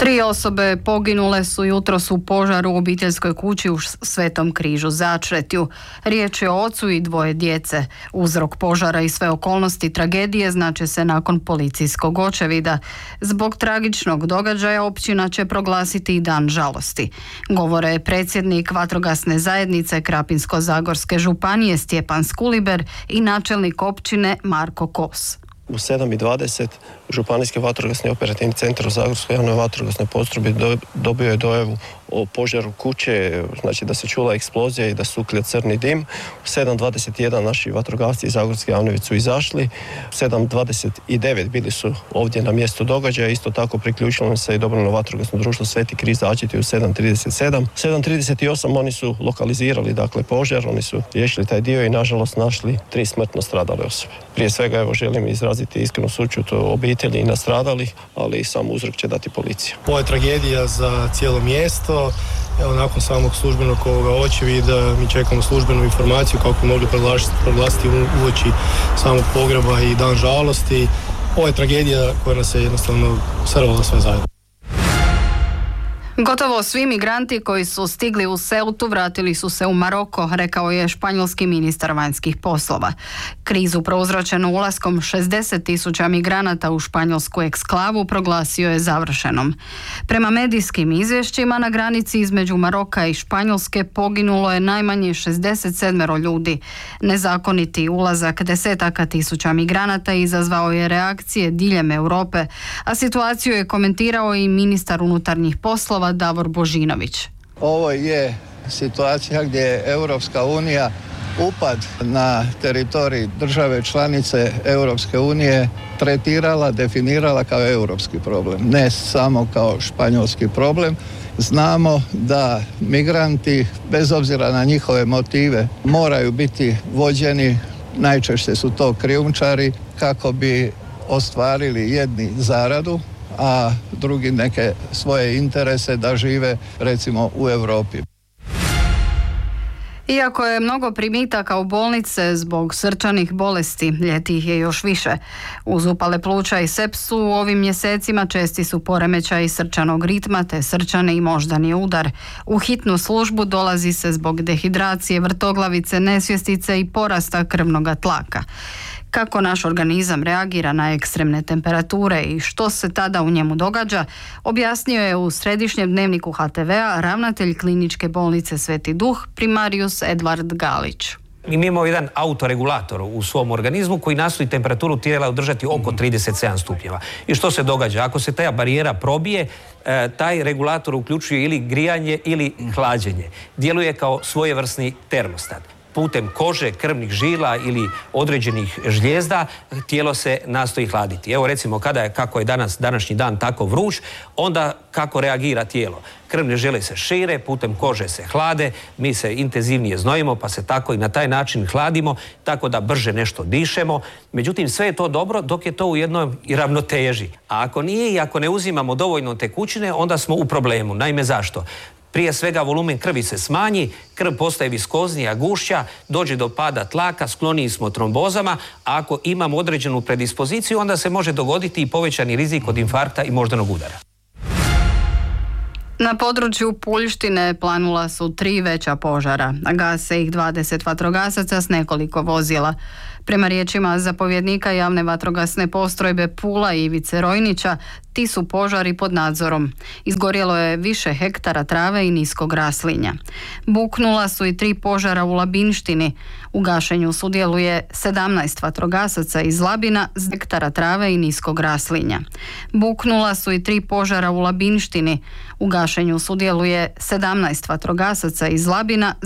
3 osobe poginule su jutros u požaru u obiteljskoj kući u Svetom Križu Začretju. Riječ je o ocu i 2 djece. Uzrok požara i sve okolnosti tragedije znače se nakon policijskog očevida. Zbog tragičnog događaja općina će proglasiti i dan žalosti. Govore predsjednik vatrogasne zajednice Krapinsko-zagorske županije Stjepan Skuliber i načelnik općine Marko Kos. U 7:20 Županijski vatrogasni operativni centar u Zagorskoj javnoj vatrogasnoj postrojbi dobio je dojavu o požaru kuće, znači da se čula eksplozija i da suklja crni dim. U 7:21 naši vatrogasci iz Zagorske javne su izašli. U 7:29 bili su ovdje na mjestu događaja. Isto tako priključilo se i dobrovoljno vatrogasno društvo Sveti Križ Začretje u 7:37. 7:38 oni su lokalizirali požar, oni su riješili taj dio i nažalost našli 3 smrtno stradale osobe. Prije svega želim izraziti iskrenu sućut obitelji i nastradalih, ali sam uzrok će dati policija. Ovo je tragedija za cijelo mjesto. Evo, nakon samog službenog očevida mi čekamo službenu informaciju kako bi mogli proglasiti uoči samog pogreba i dan žalosti. Ovo je tragedija koja nas je jednostavno srvala sve zajedno. Gotovo svi migranti koji su stigli u Ceutu vratili su se u Maroko, rekao je španjolski ministar vanjskih poslova. Krizu prouzročenu ulaskom 60.000 migranata u španjolsku eksklavu proglasio je završenom. Prema medijskim izvješćima na granici između Maroka i Španjolske poginulo je najmanje 67 ljudi. Nezakoniti ulazak desetaka tisuća migranata izazvao je reakcije diljem Europe, a situaciju je komentirao i ministar unutarnjih poslova Davor Božinović. Ovo je situacija gdje je Europska unija upad na teritorij države članice Europske unije tretirala, definirala kao europski problem, ne samo kao španjolski problem. Znamo da migranti, bez obzira na njihove motive, moraju biti vođeni, najčešće su to krijumčari, kako bi ostvarili jedni zaradu, a drugi neke svoje interese da žive recimo u Europi. Iako je mnogo primitaka u bolnice zbog srčanih bolesti, ljeti ih je još više. Uz upale pluća i sepsu u ovim mjesecima česti su poremećaji srčanog ritma te srčani i moždani udar. U hitnu službu dolazi se zbog dehidracije, vrtoglavice, nesvjestice i porasta krvnoga tlaka. Kako naš organizam reagira na ekstremne temperature i što se tada u njemu događa, objasnio je u središnjem dnevniku HTV-a ravnatelj kliničke bolnice Sveti Duh, primarius Edvard Galić. Mi imamo jedan autoregulator u svom organizmu koji nastoji temperaturu tijela održati oko 37 stupnjeva. I što se događa? Ako se ta barijera probije, taj regulator uključuje ili grijanje ili hlađenje. Djeluje kao svojevrsni termostat. Putem kože, krvnih žila ili određenih žlijezda tijelo se nastoji hladiti. Evo recimo kako je današnji dan tako vruć, onda kako reagira tijelo. Krvne žile se šire, putem kože se hlade, mi se intenzivnije znojimo pa se tako i na taj način hladimo, tako da brže nešto dišemo. Međutim, sve je to dobro dok je to u jednoj ravnoteži. A ako nije i ako ne uzimamo dovoljno tekućine, onda smo u problemu. Naime, zašto? Prije svega volumen krvi se smanji, krv postaje viskoznija, gušća, dođe do pada tlaka, skloniji smo trombozama, a ako imamo određenu predispoziciju, onda se može dogoditi i povećani rizik od infarkta i moždanog udara. Na području Puljštine planula su 3 veća požara, a gase ih 20 vatrogasaca s nekoliko vozila. Prema riječima zapovjednika javne vatrogasne postrojbe Pula Ivice Rojnića, ti su požari pod nadzorom. Izgorjelo je više hektara trave i niskog raslinja. Buknula su i 3 požara u Labinštini. U gašenju sudjeluje 17 vatrogasaca iz Labina s hektara trave i niskog raslinja. Buknula su i 3 požara u Labinštini. U gašenju sudjeluje 17 vatrogasaca iz Labina